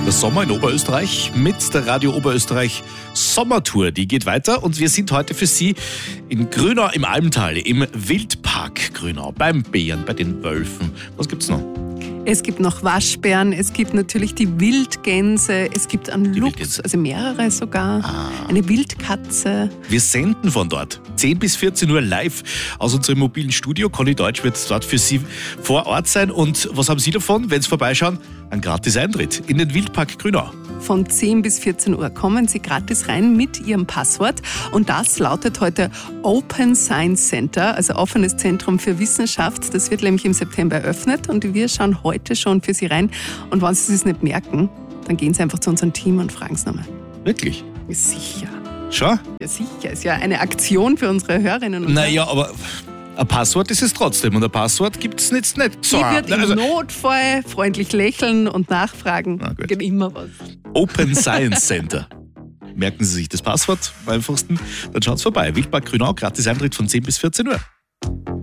Der Sommer in Oberösterreich mit der Radio Oberösterreich Sommertour. Die geht weiter und wir sind heute für Sie in Grünau im Almtal, im Wildpark Grünau, beim Bären, bei den Wölfen. Was gibt's noch? Es gibt noch Waschbären, es gibt natürlich die Wildgänse, es gibt einen Luchs, also mehrere sogar, eine Wildkatze. Wir senden von dort 10 bis 14 Uhr live aus unserem mobilen Studio. Conny Deutsch wird dort für Sie vor Ort sein. Und was haben Sie davon, wenn Sie vorbeischauen? Ein gratis Eintritt in den Wildpark Grünau. Von 10 bis 14 Uhr kommen Sie gratis rein mit Ihrem Passwort. Und das lautet heute Open Science Center, also offenes Zentrum für Wissenschaft. Das wird nämlich im September eröffnet und wir schauen heute schon für Sie rein. Und wenn Sie es nicht merken, dann gehen Sie einfach zu unserem Team und fragen es nochmal. Wirklich? Sicher. Schon? Ja, sicher. Ist ja eine Aktion für unsere Hörerinnen und Hörer. Naja, aber ein Passwort ist es trotzdem und ein Passwort gibt es nicht so. Die wird im Notfall freundlich lächeln und nachfragen. Geht immer was. Open Science Center. Merken Sie sich das Passwort am einfachsten, dann schaut vorbei. Wildpark Grünau, gratis Eintritt von 10 bis 14 Uhr.